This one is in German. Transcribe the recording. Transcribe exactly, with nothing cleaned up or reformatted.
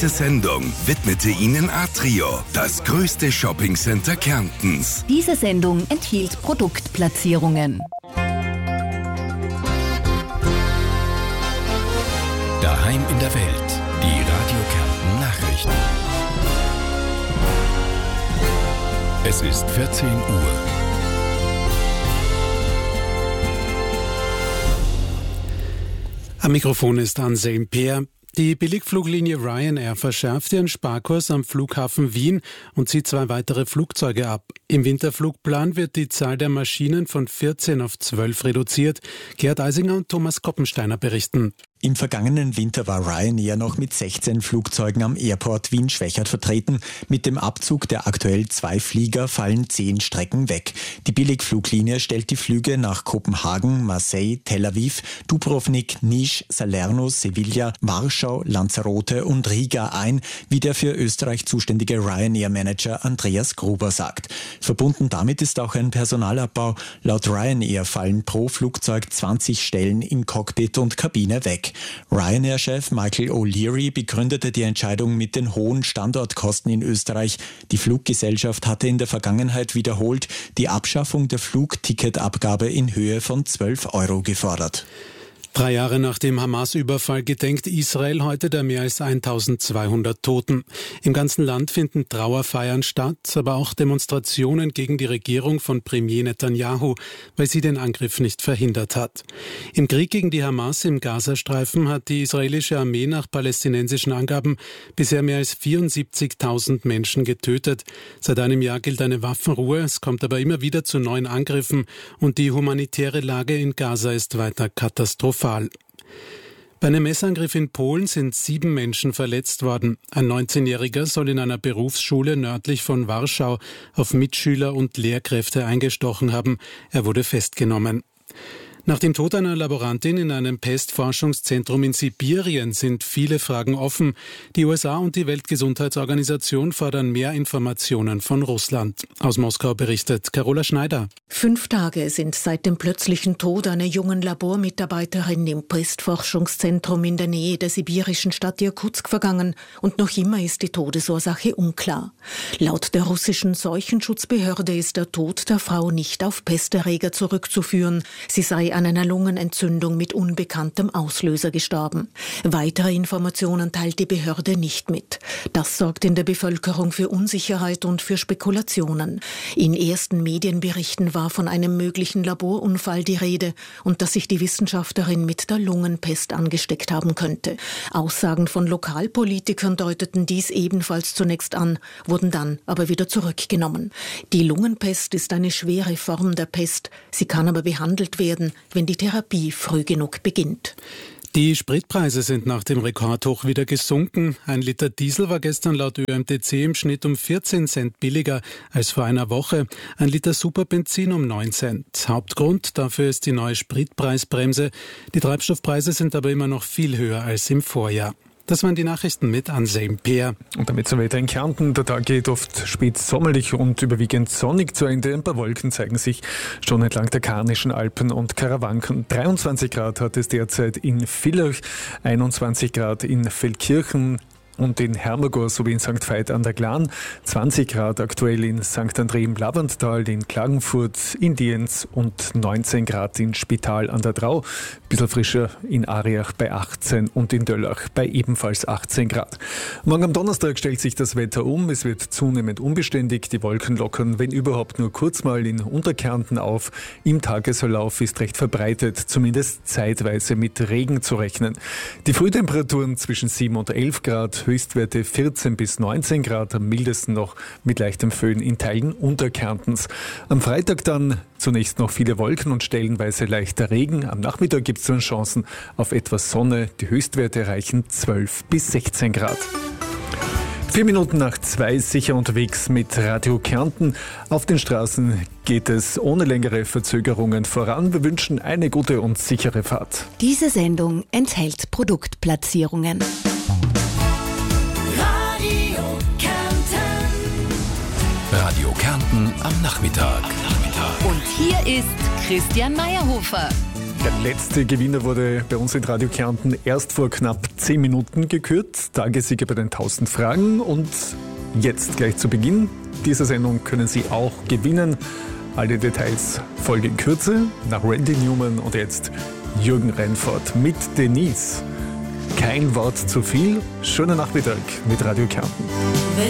Diese Sendung widmete Ihnen Atrio, das größte Shoppingcenter Kärntens. Diese Sendung enthielt Produktplatzierungen. Daheim in der Welt, die Radio Kärnten Nachrichten. Es ist vierzehn Uhr. Am Mikrofon ist Anselm Peer. Die Billigfluglinie Ryanair verschärft ihren Sparkurs am Flughafen Wien und zieht zwei weitere Flugzeuge ab. Im Winterflugplan wird die Zahl der Maschinen von vierzehn auf zwölf reduziert. Gerd Eisinger und Thomas Koppensteiner berichten. Im vergangenen Winter war Ryanair noch mit sechzehn Flugzeugen am Airport Wien-Schwechat vertreten. Mit dem Abzug der aktuell zwei Flieger fallen zehn Strecken weg. Die Billigfluglinie stellt die Flüge nach Kopenhagen, Marseille, Tel Aviv, Dubrovnik, Niš, Salerno, Sevilla, Warschau, Lanzarote und Riga ein, wie der für Österreich zuständige Ryanair-Manager Andreas Gruber sagt. Verbunden damit ist auch ein Personalabbau. Laut Ryanair fallen pro Flugzeug zwanzig Stellen in Cockpit und Kabine weg. Ryanair-Chef Michael O'Leary begründete die Entscheidung mit den hohen Standortkosten in Österreich. Die Fluggesellschaft hatte in der Vergangenheit wiederholt die Abschaffung der Flugticketabgabe in Höhe von zwölf Euro gefordert. Drei Jahre nach dem Hamas-Überfall gedenkt Israel heute der mehr als eintausendzweihundert Toten. Im ganzen Land finden Trauerfeiern statt, aber auch Demonstrationen gegen die Regierung von Premier Netanyahu, weil sie den Angriff nicht verhindert hat. Im Krieg gegen die Hamas im Gazastreifen hat die israelische Armee nach palästinensischen Angaben bisher mehr als vierundsiebzigtausend Menschen getötet. Seit einem Jahr gilt eine Waffenruhe, es kommt aber immer wieder zu neuen Angriffen und die humanitäre Lage in Gaza ist weiter katastrophal. Bei einem Messerangriff in Polen sind sieben Menschen verletzt worden. Ein neunzehnjähriger soll in einer Berufsschule nördlich von Warschau auf Mitschüler und Lehrkräfte eingestochen haben. Er wurde festgenommen. Nach dem Tod einer Laborantin in einem Pestforschungszentrum in Sibirien sind viele Fragen offen. Die U S A und die Weltgesundheitsorganisation fordern mehr Informationen von Russland. Aus Moskau berichtet Carola Schneider. Fünf Tage sind seit dem plötzlichen Tod einer jungen Labormitarbeiterin im Pestforschungszentrum in der Nähe der sibirischen Stadt Irkutsk vergangen und noch immer ist die Todesursache unklar. Laut der russischen Seuchenschutzbehörde ist der Tod der Frau nicht auf Pesterreger zurückzuführen. Sie sei an einer Lungenentzündung mit unbekanntem Auslöser gestorben. Weitere Informationen teilt die Behörde nicht mit. Das sorgt in der Bevölkerung für Unsicherheit und für Spekulationen. In ersten Medienberichten war von einem möglichen Laborunfall die Rede und dass sich die Wissenschaftlerin mit der Lungenpest angesteckt haben könnte. Aussagen von Lokalpolitikern deuteten dies ebenfalls zunächst an, wurden dann aber wieder zurückgenommen. Die Lungenpest ist eine schwere Form der Pest. Sie kann aber behandelt werden, wenn die Therapie früh genug beginnt. Die Spritpreise sind nach dem Rekordhoch wieder gesunken. Ein Liter Diesel war gestern laut Ö M T C im Schnitt um vierzehn Cent billiger als vor einer Woche. Ein Liter Superbenzin um neun Cent. Hauptgrund dafür ist die neue Spritpreisbremse. Die Treibstoffpreise sind aber immer noch viel höher als im Vorjahr. Das waren die Nachrichten mit Anselm Peer. Und damit zum Wetter in Kärnten. Der Tag geht oft spät sommerlich und überwiegend sonnig zu Ende. Ein paar Wolken zeigen sich schon entlang der Karnischen Alpen und Karawanken. dreiundzwanzig Grad hat es derzeit in Villach, einundzwanzig Grad in Feldkirchen und in Hermagor sowie in Sankt Veit an der Glan, zwanzig Grad aktuell in Sankt André im Lavanttal, in Klagenfurt, in Dienz und neunzehn Grad in Spital an der Drau, bisschen frischer in Ariach bei achtzehn und in Döllach bei ebenfalls achtzehn Grad. Morgen am Donnerstag stellt sich das Wetter um, es wird zunehmend unbeständig, die Wolken lockern, wenn überhaupt nur kurz mal in Unterkärnten auf. Im Tagesverlauf ist recht verbreitet, zumindest zeitweise mit Regen zu rechnen. Die Frühtemperaturen zwischen sieben und elf Grad, Höchstwerte vierzehn bis neunzehn Grad, am mildesten noch mit leichtem Föhn in Teilen Unterkärntens. Am Freitag dann zunächst noch viele Wolken und stellenweise leichter Regen. Am Nachmittag gibt es dann Chancen auf etwas Sonne. Die Höchstwerte erreichen zwölf bis sechzehn Grad. Vier Minuten nach zwei sicher unterwegs mit Radio Kärnten. Auf den Straßen geht es ohne längere Verzögerungen voran. Wir wünschen eine gute und sichere Fahrt. Diese Sendung enthält Produktplatzierungen. Radio Kärnten am Nachmittag. Und hier ist Christian Meyerhofer. Der letzte Gewinner wurde bei uns in Radio Kärnten erst vor knapp zehn Minuten gekürt. Tagessieger bei den tausend Fragen. Und jetzt gleich zu Beginn dieser Sendung können Sie auch gewinnen. Alle Details folgen in Kürze nach Randy Newman und jetzt Jürgen Reinfort mit Denise. Kein Wort zu viel. Schönen Nachmittag mit Radio Kärnten.